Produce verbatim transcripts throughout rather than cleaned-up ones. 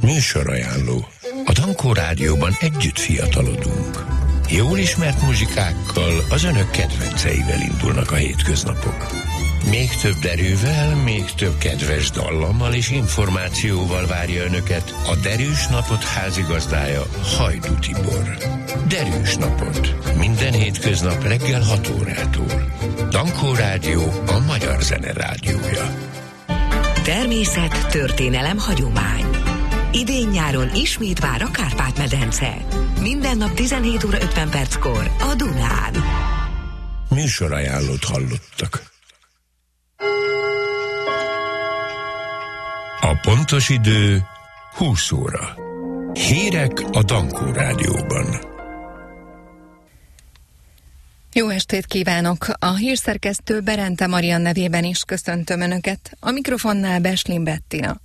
Műsorajánló. A Dankó Rádióban együtt fiatalodunk. Jól ismert muzsikákkal, az önök kedvenceivel indulnak a hétköznapok. Még több erővel, még több kedves dallammal és információval várja önöket a Derűs Napot házigazdája, Hajdú Tibor. Derűs Napot. Minden hétköznap reggel hat órától. Dankó Rádió, a magyar zene rádiója. Természet, történelem, hagyomány. Idén-nyáron ismét vár a Kárpát-medence. Minden nap tizenhét óra ötven perckor a Dunán. Műsorajánlót hallottak. A pontos idő húsz óra. Hírek a Dankó Rádióban. Jó estét kívánok! A hírszerkesztő Berente Marian nevében is köszöntöm Önöket. A mikrofonnál Beslin Bettina.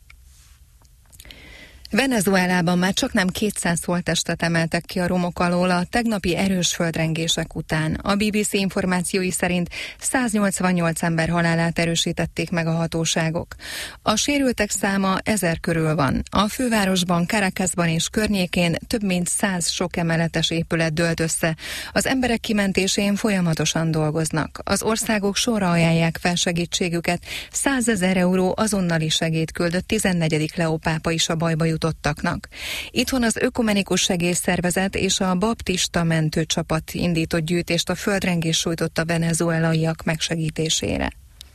Venezuelában már csaknem kétszáz holttestet emeltek ki a romok alól a tegnapi erős földrengések után. A bé bé cé információi szerint száznyolcvannyolc ember halálát erősítették meg a hatóságok. A sérültek száma ezer körül van. A fővárosban, Caracasban és környékén több mint száz sokemeletes épület dőlt össze. Az emberek kimentésén folyamatosan dolgoznak. Az országok sorra ajánlják fel segítségüket. százezer euró azonnali segélyt küldött tizennegyedik Leó pápa is a bajba jutott. Itthon az Ökumenikus Segélyszervezet és a Baptista Mentőcsapat indított gyűjtést a földrengés sújtotta venezuelaiak megsegítésére.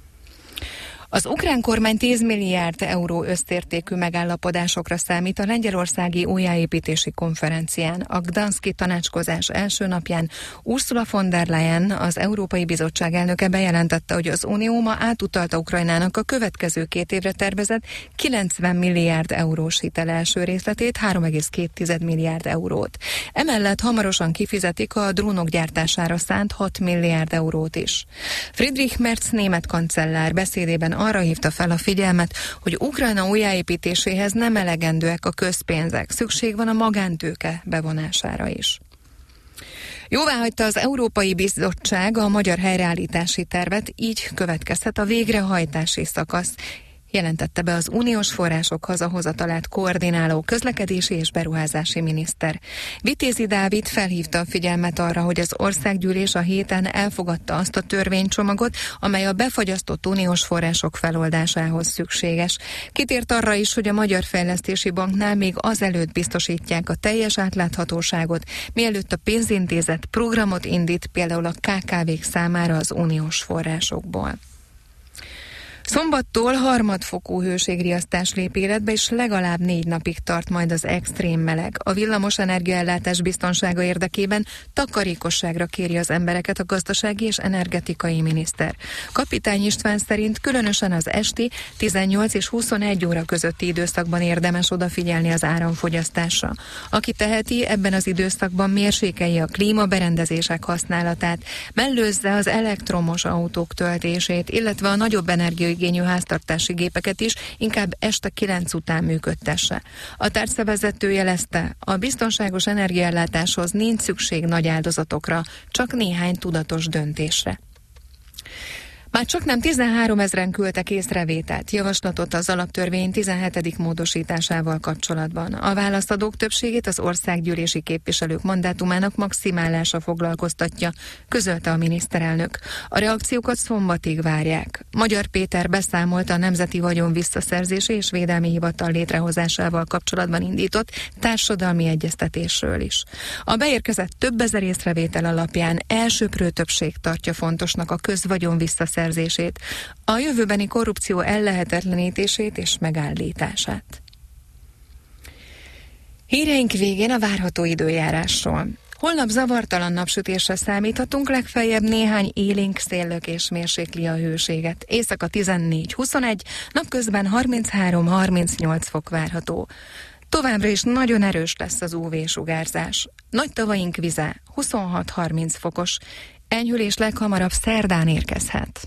Az ukrán kormány tíz milliárd euró összértékű megállapodásokra számít a lengyelországi újjáépítési konferencián. A gdanszki tanácskozás első napján Ursula von der Leyen, az Európai Bizottság elnöke bejelentette, hogy az Unió ma átutalta Ukrajnának a következő két évre tervezett kilencven milliárd eurós hitel első részletét, három egész két milliárd eurót. Emellett hamarosan kifizetik a drónok gyártására szánt hat milliárd eurót is. Friedrich Merz német kancellár beszédében arra hívta fel a figyelmet, hogy Ukrajna újjáépítéséhez nem elegendőek a közpénzek, szükség van a magántőke bevonására is. Jóváhagyta az Európai Bizottság a magyar helyreállítási tervet, így következhet a végrehajtási szakasz, jelentette be az uniós források hazahozatalát koordináló közlekedési és beruházási miniszter. Vitézi Dávid felhívta a figyelmet arra, hogy az országgyűlés a héten elfogadta azt a törvénycsomagot, amely a befagyasztott uniós források feloldásához szükséges. Kitért arra is, hogy a Magyar Fejlesztési Banknál még azelőtt biztosítják a teljes átláthatóságot, mielőtt a pénzintézet programot indít például a ká ká vék számára az uniós forrásokból. Szombattól harmadfokú hőségriasztás lép életbe, és legalább négy napig tart majd az extrém meleg. A villamos energiaellátás biztonsága érdekében takarékosságra kéri az embereket a gazdasági és energetikai miniszter. Kapitány István szerint különösen az esti tizennyolc és huszonegy óra közötti időszakban érdemes odafigyelni az áramfogyasztásra. Aki teheti, ebben az időszakban mérsékelje a klímaberendezések használatát, mellőzze az elektromos autók töltését, illetve a nagyobb energiai igényű háztartási gépeket is inkább este kilenc után működtesse. A tárca vezető jelezte, a biztonságos energiaellátáshoz nincs szükség nagy áldozatokra, csak néhány tudatos döntésre. Már csaknem tizenhárom ezren küldtek észrevételt, javaslatot az alaptörvény tizenhetedik módosításával kapcsolatban. A válaszadók többségét az országgyűlési képviselők mandátumának maximálása foglalkoztatja, közölte a miniszterelnök. A reakciókat szombatig várják. Magyar Péter beszámolt a Nemzeti Vagyon Visszaszerzési és Védelmi Hivatal létrehozásával kapcsolatban indított társadalmi egyeztetésről is. A beérkezett több ezer észrevétel alapján elsöprő többség tartja fontosnak a közvagyon visszaszerzését, a jövőbeni korrupció ellehetetlenítését és megállítását. Híreink végén a várható időjárásról. Holnap zavartalan napsütésre számíthatunk, legfeljebb néhány élénk széllökés mérsékli a hőséget. Éjszaka tizennégy huszonegy, napközben harminchárom harmincnyolc fok várható. Továbbra is nagyon erős lesz az ú vé-sugárzás. Nagy tavaink vize huszonhat harminc fokos, enyhülés leghamarabb szerdán érkezhet.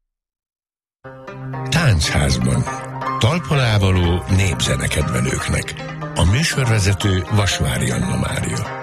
Táncházban. Talpalávaló népzenekedvelőknek. A műsorvezető Vasvári Anna Mária.